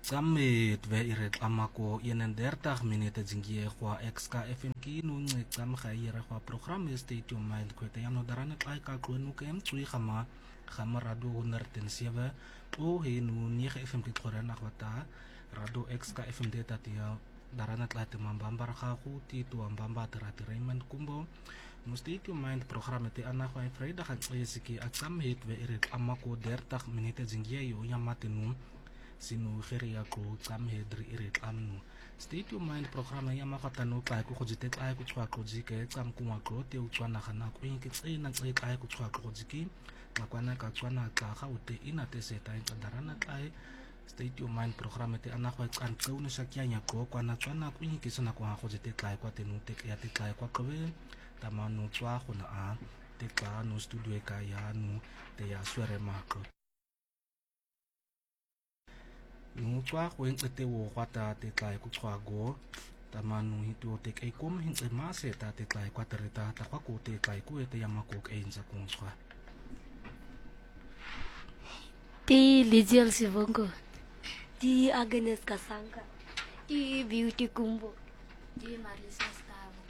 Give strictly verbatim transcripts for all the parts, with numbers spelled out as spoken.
Tsamme dve iret amako yenen dertig minute zingie kwa X K F M ki nu ngi tsam khayere kwa program State of Mind kwete yano darana kai ka kwenu kem tsui khama khama radio hunderten sieve o he nu ni F M ki korena kwata radio X K F M data tia darana tlate mambamba kha khu ti tu ambamba terati Raymond Kumbo nu State of Mind program te ana kwa Friday kha tsiki atsam het ve iret amako dertig minute zingie yo yamatenu sinu khiri ya ko tsam hedri iret amnu State of Mind program ya makata no ka ko jite ka ko tswa ko jike tsam ku ngako te utswana khana ko inki tsina tse ka ko tswa ko jiki makwana ka tswana ka ga ute ina te seta in darana kai State of Mind program te ana ko tsan tsone shakyanya ko kwana tswana ko inki sina ko go jite ka ko te no te ya te ka ko ko tamanu tswa go na a te ka no studio ka ya no te ya swere mako nu tswa go ntse wo kwata te tla ku tswa go tamanu hito te kai kom hintse ma se ta te tla kwa tereta ta kwa ko te tla ku ete ya mako ke inza ku tswa ti Liziel Sivongo ti Agnes Kasanga ti Beauty Kumbo ti Marisa Stavo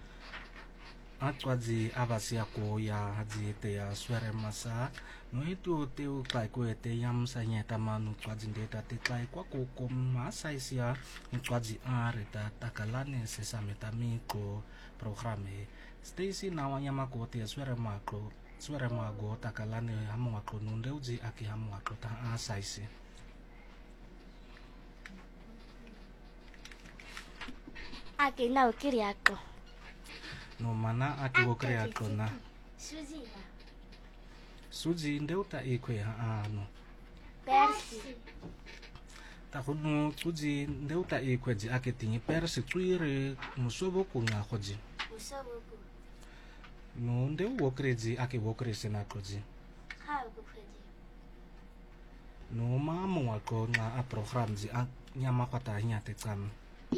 atwazi abasi ako ya haji te ya swere masa no hito te u tla ku ete yam sa nya tamanu twazi data te tla kwa ko kom ma saisia twazi are ta takalane se sametami ko programe Stacy na wanya mako te swere mako swere mago takalane hamu wako nunde uji aki hamu wako ta a saisi ake na ukiri yako no mana aki wokre ako na Suzy Suji ndeu ta ikwe ha ano Percy ta hunu Suji ndeu ta ikwe ji ake tingi Percy tuire musobo ku nga khoji Usoboku no ndeu wokre ji ake wokre sena koji ha ukufeji no mamu wako nga a program ji a nyama kwata nya te tsam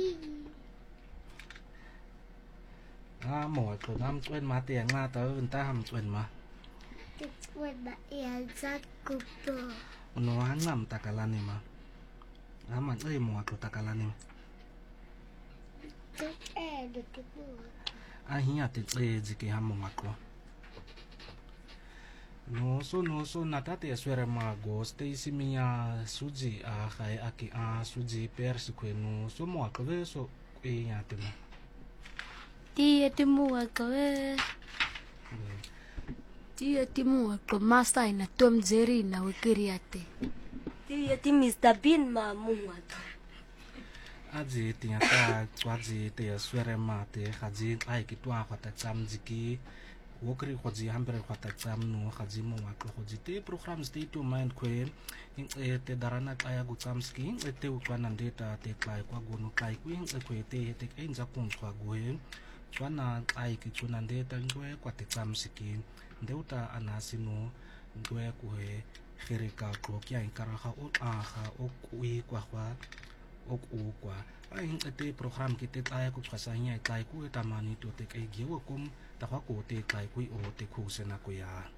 a mo wako nam twen ma te nga ta nta ham twen ma Titwen ba iazat kupo no hangam takalane ma ama ngai mo wako takalane Tuk e de kupo a hiya te tse ji ke hamu wako no so no so natate swere ma go Stacy miya Suji a khai aki a Suji Percy kwenu so mo wako ve so e nya te mo ti etimu wako e ti etimu wako masta ina Tom Jerry na ukiri ate ti eti Mister Bean mamu wako aji tinya ta twaji te swere ma te khaji ai ki twa khata cham jiki wokri khoji hambre khata cham no khaji mo wa khoji te program State of Mind kwen in te darana kaya gu cham ski te ukwana data te kai kwa gunu kai kwin te kwe te te enza kun kwa gwen chwana ai ki chuna data ngwe kwa te cham ski ndeuta anasino ngwe ku he khirika ko kya inkara kha o a kha o kui kwa kwa ok ukwa ai te program ki te tla ku tsasanya tla ku tamani to te kai giwo kum ta kwa ko te kai ku o te khu sena ku ya